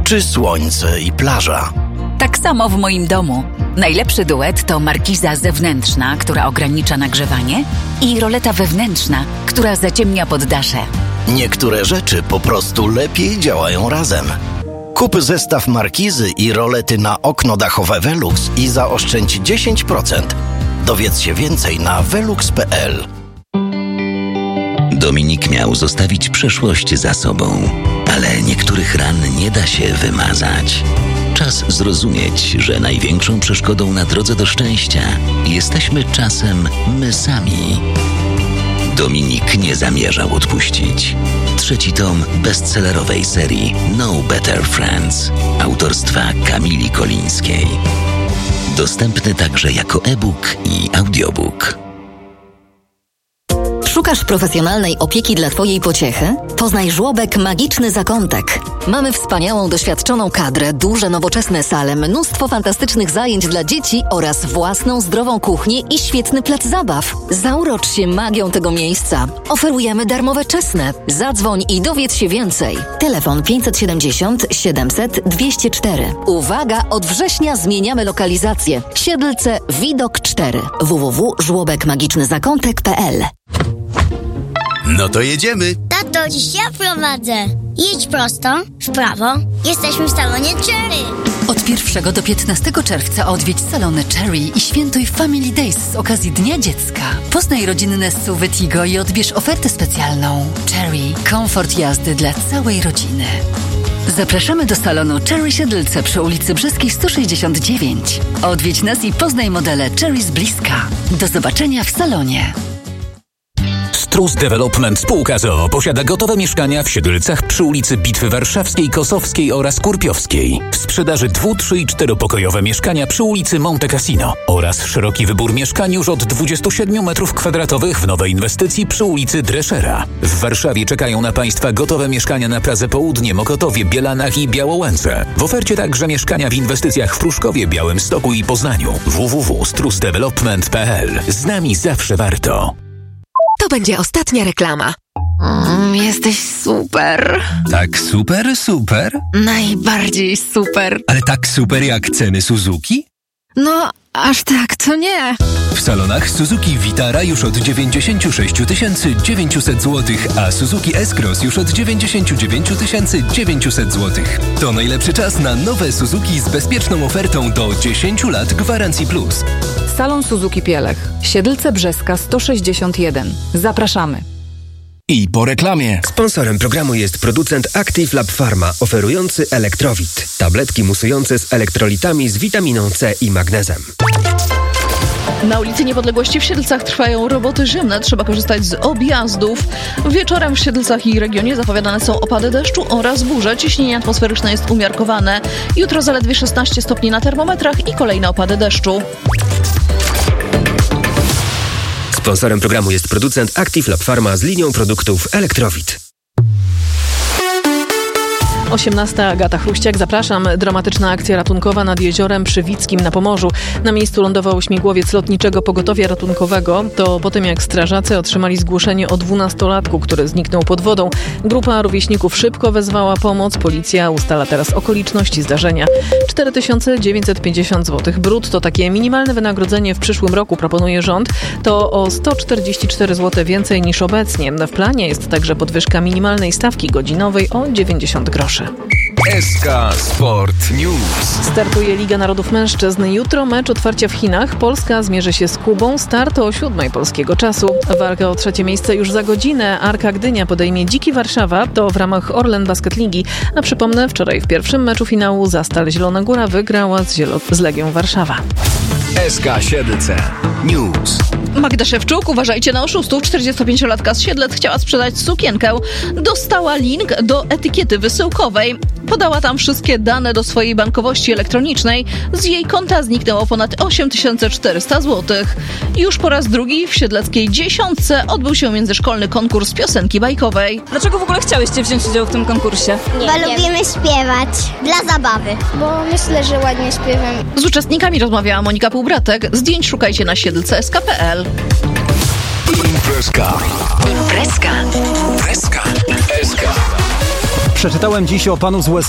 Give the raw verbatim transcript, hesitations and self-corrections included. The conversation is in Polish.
czy słońce i plaża? Tak samo w moim domu. Najlepszy duet to markiza zewnętrzna, która ogranicza nagrzewanie, i roleta wewnętrzna, która zaciemnia poddasze. Niektóre rzeczy po prostu lepiej działają razem. Kup zestaw markizy i rolety na okno dachowe Velux i zaoszczędź dziesięć procent. Dowiedz się więcej na velux kropka p l. Dominik miał zostawić przeszłość za sobą, ale niektórych ran nie da się wymazać. Czas zrozumieć, że największą przeszkodą na drodze do szczęścia jesteśmy czasem my sami. Dominik nie zamierzał odpuścić. Trzeci tom bestsellerowej serii No Better Friends autorstwa Kamili Kolińskiej. Dostępny także jako e-book i audiobook. Szukasz profesjonalnej opieki dla Twojej pociechy? Poznaj żłobek Magiczny Zakątek. Mamy wspaniałą, doświadczoną kadrę, duże, nowoczesne sale, mnóstwo fantastycznych zajęć dla dzieci oraz własną, zdrową kuchnię i świetny plac zabaw. Zaurocz się magią tego miejsca. Oferujemy darmowe czesne. Zadzwoń i dowiedz się więcej. Telefon pięćset siedemdziesiąt siedemset dwieście cztery. Uwaga, od września zmieniamy lokalizację. Siedlce Widok cztery. w w w kropka żłobek magiczny zakątek kropka p l. No to jedziemy. Tato, dziś ja prowadzę. Jedź prosto, w prawo. Jesteśmy w salonie Cherry. Od pierwszego do piętnastego czerwca odwiedź salony Cherry i świętuj Family Days z okazji Dnia Dziecka. Poznaj rodzinne S U V Tigo i odbierz ofertę specjalną. Cherry. Komfort jazdy dla całej rodziny. Zapraszamy do salonu Cherry Siedlce przy ulicy Brzeskiej sto sześćdziesiąt dziewięć. Odwiedź nas i poznaj modele Cherry z bliska. Do zobaczenia w salonie. Strus Development Spółka z o o posiada gotowe mieszkania w Siedlcach przy ulicy Bitwy Warszawskiej, Kosowskiej oraz Kurpiowskiej. W sprzedaży dwu-, trzy- i czteropokojowe mieszkania przy ulicy Monte Cassino oraz szeroki wybór mieszkań już od dwudziestu siedmiu metrów kwadratowych w nowej inwestycji przy ulicy Dreschera. W Warszawie czekają na Państwa gotowe mieszkania na Pradze Południe, Mokotowie, Bielanach i Białołęce. W ofercie także mieszkania w inwestycjach w Pruszkowie, Białymstoku i Poznaniu. w w w kropka strus development kropka p l. Z nami zawsze warto. To będzie ostatnia reklama. Mm, jesteś super. Tak super, super? Najbardziej super. Ale tak super jak ceny Suzuki? No, aż tak to nie. W salonach Suzuki Vitara już od dziewięćdziesiąt sześć tysięcy dziewięćset złotych, a Suzuki S-Cross już od dziewięćdziesiąt dziewięć tysięcy dziewięćset złotych. To najlepszy czas na nowe Suzuki z bezpieczną ofertą do dziesięciu lat gwarancji plus. Salon Suzuki Pielech. Siedlce Brzeska sto sześćdziesiąt jeden. Zapraszamy. I po reklamie. Sponsorem programu jest producent Active Lab Pharma, oferujący Elektrowit. Tabletki musujące z elektrolitami z witaminą C i magnezem. Na ulicy Niepodległości w Siedlcach trwają roboty ziemne. Trzeba korzystać z objazdów. Wieczorem w Siedlcach i regionie zapowiadane są opady deszczu oraz burze. Ciśnienie atmosferyczne jest umiarkowane. Jutro zaledwie szesnaście stopni na termometrach i kolejne opady deszczu. Sponsorem programu jest producent Active Lab Pharma z linią produktów Elektrowit. osiemnasta Agata Chruściak, zapraszam. Dramatyczna akcja ratunkowa nad jeziorem Przywickim na Pomorzu. Na miejscu lądował śmigłowiec lotniczego pogotowia ratunkowego. To po tym, jak strażacy otrzymali zgłoszenie o dwunastolatku, który zniknął pod wodą. Grupa rówieśników szybko wezwała pomoc. Policja ustala teraz okoliczności zdarzenia. cztery tysiące dziewięćset pięćdziesiąt złotych brutto. Takie minimalne wynagrodzenie w przyszłym roku proponuje rząd. To o sto czterdzieści cztery złote więcej niż obecnie. W planie jest także podwyżka minimalnej stawki godzinowej o dziewięćdziesiąt groszy. S K Sport News. Startuje Liga Narodów Mężczyzn. Jutro mecz otwarcia w Chinach. Polska zmierzy się z Kubą. Start o siódmej polskiego czasu. Walka o trzecie miejsce już za godzinę. Arka Gdynia podejmie Dziki Warszawa. To w ramach Orlen Basket Ligi. A przypomnę, wczoraj w pierwszym meczu finału Zastal Zielona Góra wygrała z, Zielo- z Legią Warszawa. S K Siedlce News. Magda Szewczuk, uważajcie na oszustów. czterdziestopięciolatka z Siedlec chciała sprzedać sukienkę. Dostała link do etykiety wysyłkowej. Podała tam wszystkie dane do swojej bankowości elektronicznej. Z jej konta zniknęło ponad osiem tysięcy czterysta złotych. Już po raz drugi w siedleckiej dziesiątce odbył się międzyszkolny konkurs piosenki bajkowej. Dlaczego w ogóle chciałyście wziąć udział w tym konkursie? Nie, Bo nie. lubimy śpiewać. Dla zabawy. Bo myślę, że ładnie śpiewam. Z uczestnikami rozmawiała Monika Półbratek. Zdjęć szukajcie na siedlce kropka s k kropka p l. Imprezka. Imprezka. Imprezka. S K. Przeczytałem dziś o panu z U S